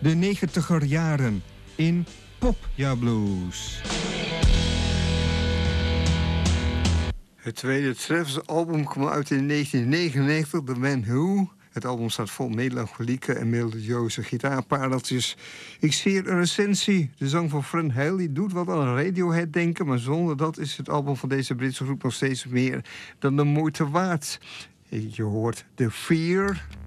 de 90er jaren in Pop Ja Blues. Het tweede Travis album kwam uit in 1999, The Man Who. Het album staat vol melancholieke en melodieuze gitaarpareltjes. Ik zie hier een recensie. De zang van Fran Haley doet wat aan Radiohead denken, maar zonder dat is het album van deze Britse groep nog steeds meer dan de moeite waard. Je hoort The Fear.